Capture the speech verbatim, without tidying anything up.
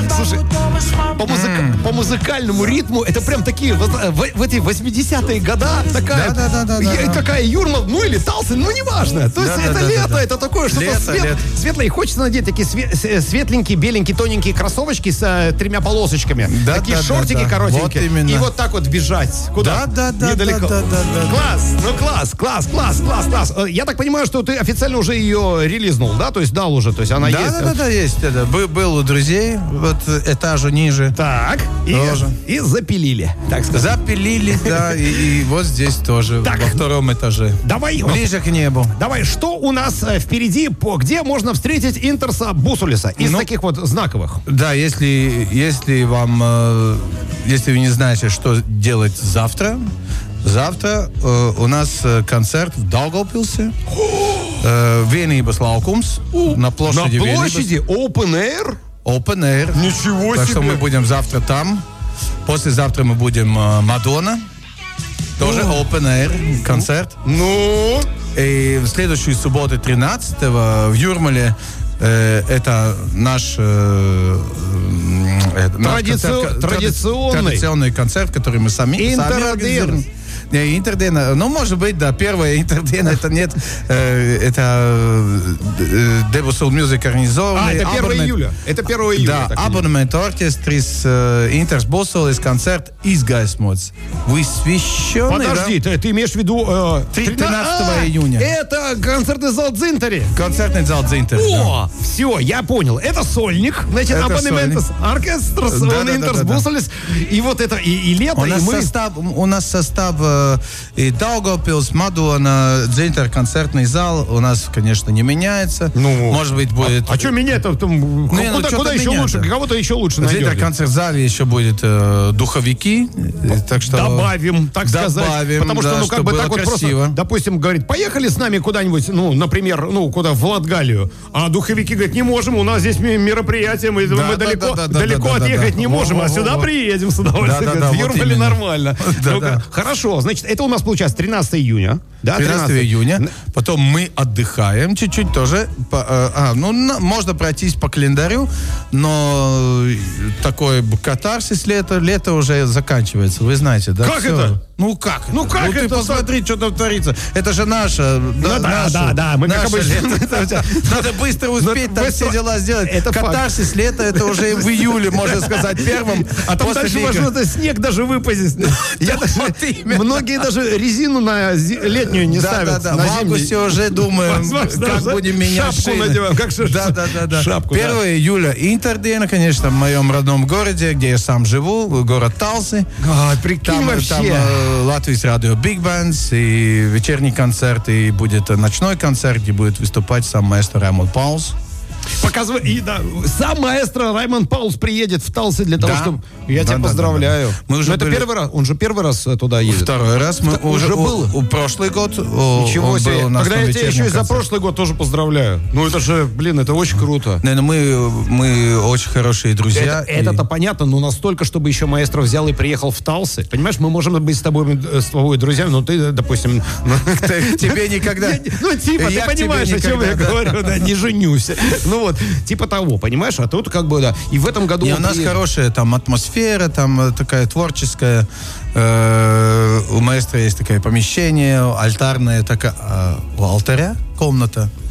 Слушай, по, музыка... mm. по музыкальному ритму это прям такие в, в, в эти восьмидесятые года такая, да, да, да, да, я, да. какая Юрмал, ну или Талсин, ну неважно. То есть да, это да, лето, да, да. это такое что-то лето, свет, лето. светлое. И хочется надеть такие све- светленькие, беленькие, тоненькие кроссовочки с э, тремя полосочками. Да, такие да, шортики да, да. коротенькие. Вот именно. И вот так вот бежать. Куда? Да, да, да, недалеко. да, да, да, да. Класс, ну класс, класс, класс, класс, класс. Я так понимаю, что ты официально уже ее релизнул, да? То есть дал уже, то есть она да, есть. Да, да, да, есть. Это. Был, был у друзей, вот этажу ниже. Так, и, и запилили, так сказать. Запилили, да, и, и вот здесь тоже, так, во втором этаже. Давай. Ближе к небу. Давай, что у нас э, впереди, по, где можно встретить Интерса Бусулиса из ну, таких вот знаковых? Да, если, если вам, э, если вы не знаете, что делать завтра, завтра э, у нас концерт в Даугавпилсе. э, Vienības laukums. На площади На площади? Vienības. Open Air? Open Air. Ничего так себе. что мы будем завтра там. Послезавтра мы будем э, Мадонна. Тоже ну. Open Air концерт. Ну? И в следующую субботу тринадцатого в Юрмале э, это наш э, э, Традицио- концерт, традиционный. традиционный концерт, который мы сами, сами организуем. Не, Интердена, ну, может быть, да, первое Интердена, это нет, э, это э, Debusol Music организованный. А, это первого июля. Это первого июля. Да, абонемент оркестрис э, Интерс Бусулис концерт изgaismots. Вы священный, Подожди, да? ты, ты имеешь в виду... Э, тринадцатого а, июня. Это концертный зал Дзинтари. Концертный зал Дзинтари. О, да. Все, я понял. Это сольник, значит, абонемент оркестрис, да, он да, Интерс да, да, Бусулис. И вот это, и, и лето, у и нас мы... Состав, у нас состав э, и Даугавпилс, Мадонна, Дзинтер, концертный зал у нас, конечно, не меняется. Ну, может быть, будет... А, а что менять-то? Там, Не, куда ну, куда еще менять, лучше? да. Кого-то еще лучше найдете? В Дзинтер-концерт-зале еще будет э, духовики. Так что... Добавим, так Добавим, сказать. Потому что, да, ну, как чтобы бы так было вот красиво. просто, допустим, говорит, поехали с нами куда-нибудь, ну, например, ну, куда, в Латгалию. А духовики говорят, не можем, у нас здесь мероприятие, мы, Да, мы да, далеко, да, да, далеко да, да, отъехать да. не можем, Во, а во, сюда во. приедем с удовольствием. Да, да, да, в вот Юрмале именно. нормально. Да, Ну, да. Хорошо, значит, это у нас получается тринадцатого июня. Да, тринадцатого июня. Потом мы отдыхаем чуть-чуть тоже. По, э, а, ну, на, можно пройтись по календарю, но такой катарсис лето, лето уже заканчивается. Вы знаете, да? Как Все. это? Ну как? Ну как ну, ты это? посмотри, что там творится. Это же наше. Ну, да, да, да, да. Мы как наше обычно... лето. Надо быстро успеть там все дела сделать. Это катарсис лето, это уже в июле, можно сказать, первым. А там дальше можно снег даже выпасть. Я даже, многие даже резину на летнюю не да, ставят. Да, да, в августе уже думаем, Возможно, как уже будем менять шапку шины. надеваем. Как же, да, да, да, да. Шапку, первого июля Интердена, конечно, в моем родном городе, где я сам живу, город Талсы. А, прикинь там, вообще. Там э, Латвийс радио Big Bands, и вечерний концерт, и будет ночной концерт, где будет выступать сам маэстро Раймонд Паулс. Показывай, и, да, сам маэстро Раймонд Паулс приедет в Талсы для того, да. чтобы... Я да, тебя да, поздравляю. Да, да. Мы уже Но это были... первый раз, он же первый раз туда едет. Второй раз. Мы Втор... уже, уже был. был. У, у прошлый год. Ничего он себе. Был у нас Когда я тебя еще и за концерте. прошлый год тоже поздравляю. Ну это же, блин, это очень круто. Не, ну мы, мы очень хорошие друзья. Это, и... Это-то понятно, но настолько, чтобы еще маэстро взял и приехал в Талсы. Понимаешь, мы можем быть с тобой, с тобой друзьями, но ты, допустим... Тебе никогда... Ну, типа, ты понимаешь, о чем я говорю, да, не женюсь. Ну вот, типа того, понимаешь? А тут как бы, да. И в этом году... И у нас хорошая там атмосфера, там такая творческая. У маэстро есть такое помещение, альтарное, такая, у алтаря комната.